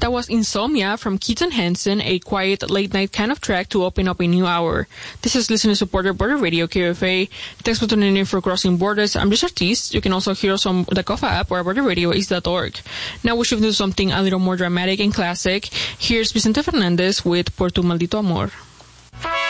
That was Insomnia from Keaton Hansen, a quiet, late-night kind of track to open up a new hour. This is listener-supported Border Radio, KFA. Thanks for tuning in for Crossing Borders. I'm Liz Ortiz. You can also hear us on the Kofa app or borderradio.org. Now we should do something a little more dramatic and classic. Here's Vicente Fernandez with Por Tu Maldito Amor.